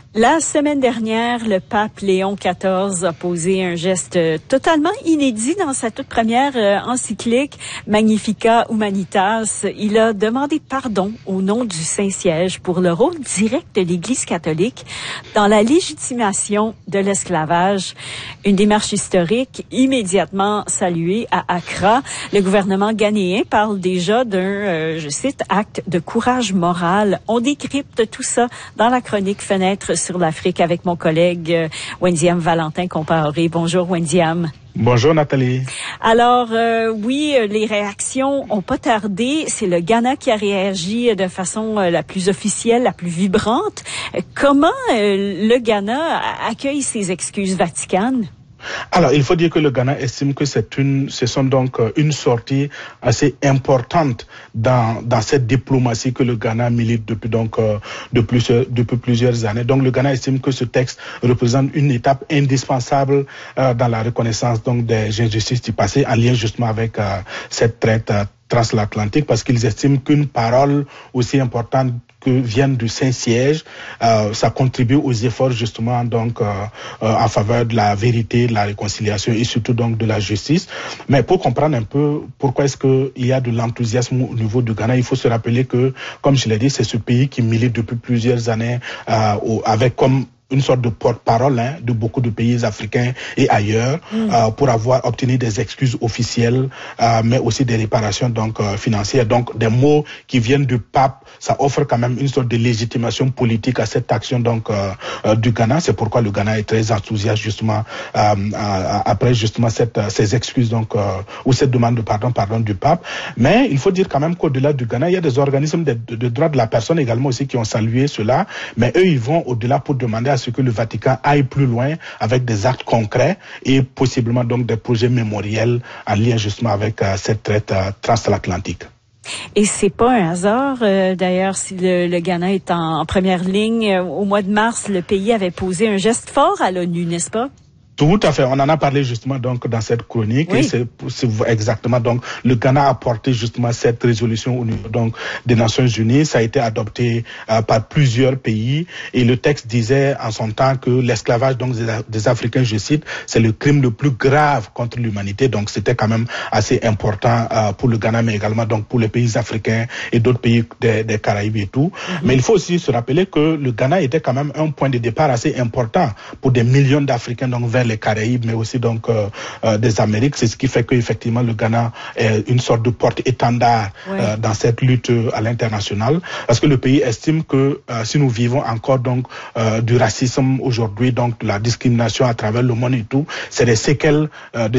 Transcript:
La semaine dernière, le pape Léon XIV a posé un geste totalement inédit dans sa toute première encyclique Magnificat Humanitas. Il a demandé pardon au nom du Saint-Siège pour le rôle direct de l'Église catholique dans la légitimation de l'esclavage. Une démarche historique immédiatement saluée à Accra. Le gouvernement ghanéen parle déjà d'un, je cite, acte de courage moral. On décrypte tout ça dans la chronique Fenêtre sur l'Afrique avec mon collègue Wendiam Valentin Compaoré. Bonjour Wendiam. Bonjour Nathalie. Alors oui, les réactions ont pas tardé. C'est le Ghana qui a réagi de façon la plus officielle, la plus vibrante. Comment le Ghana accueille ces excuses vaticanes? Alors, il faut dire que le Ghana estime que ce sont donc une sortie assez importante dans cette diplomatie que le Ghana milite depuis plusieurs années. Donc, le Ghana estime que ce texte représente une étape indispensable dans la reconnaissance donc des injustices du passé, en lien justement avec cette traite transatlantique, parce qu'ils estiment qu'une parole aussi importante que viennent du Saint-Siège, ça contribue aux efforts justement donc en faveur de la vérité, de la réconciliation et surtout donc de la justice. Mais pour comprendre un peu pourquoi est-ce que il y a de l'enthousiasme au niveau du Ghana, il faut se rappeler que, comme je l'ai dit, c'est ce pays qui milite depuis plusieurs années avec comme une sorte de porte-parole de beaucoup de pays africains et ailleurs pour avoir obtenu des excuses officielles, mais aussi des réparations donc financières. Donc des mots qui viennent du pape, ça offre quand même une sorte de légitimation politique à cette action donc du Ghana. C'est pourquoi le Ghana est très enthousiaste justement après justement ces excuses donc ou cette demande de pardon du pape. Mais il faut dire quand même qu'au-delà du Ghana, il y a des organismes de droits de la personne également aussi qui ont salué cela. Mais eux, ils vont au-delà pour demander à ce que le Vatican aille plus loin avec des actes concrets et possiblement donc des projets mémoriels en lien justement avec cette traite transatlantique. Et c'est pas un hasard, d'ailleurs, si le Ghana est en première ligne. Au mois de mars, le pays avait posé un geste fort à l'ONU, n'est-ce pas? Tout à fait. On en a parlé justement donc dans cette chronique. Oui. Et c'est exactement donc le Ghana a porté justement cette résolution au niveau donc des Nations Unies. Ça a été adopté par plusieurs pays et le texte disait en son temps que l'esclavage donc des Africains, je cite, c'est le crime le plus grave contre l'humanité. Donc c'était quand même assez important pour le Ghana, mais également donc pour les pays africains et d'autres pays des Caraïbes et tout. Mais il faut aussi se rappeler que le Ghana était quand même un point de départ assez important pour des millions d'Africains donc vers les Caraïbes, mais aussi donc des Amériques. C'est ce qui fait qu'effectivement le Ghana est une sorte de porte-étendard dans cette lutte à l'international, parce que le pays estime que si nous vivons encore donc du racisme aujourd'hui, donc de la discrimination à travers le monde et tout, c'est des séquelles de